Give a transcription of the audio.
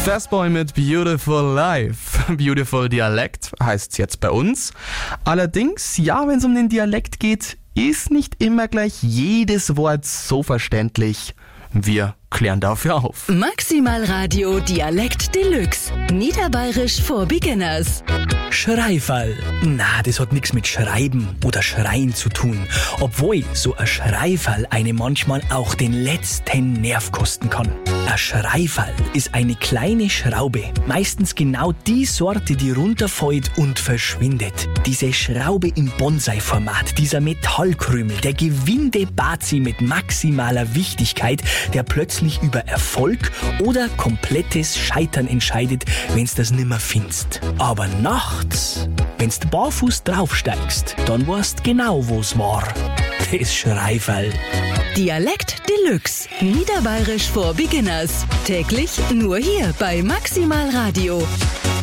Fastboy mit Beautiful Life. Beautiful Dialekt heißt's jetzt bei uns. Allerdings, ja, wenn es um den Dialekt geht, ist nicht immer gleich jedes Wort so verständlich. Wir klären dafür auf. Maximal Radio Dialekt Deluxe. Niederbayerisch for Beginners. Schreifall. Na, das hat nichts mit Schreiben oder Schreien zu tun. Obwohl so ein Schreifall einem manchmal auch den letzten Nerv kosten kann. Ein Schreifall ist eine kleine Schraube. Meistens genau die Sorte, die runterfällt und verschwindet. Diese Schraube im Bonsai-Format, dieser Metallkrümel, der Gewinde Bazi mit maximaler Wichtigkeit, der plötzlich über Erfolg oder komplettes Scheitern entscheidet, wenn's das nimmer findest. Aber nachts, wenn's barfuß draufsteigst, dann weißt genau, wo's war. Das Schreifall. Dialekt Deluxe. Niederbayerisch for Beginners. Täglich nur hier bei Maximal Radio.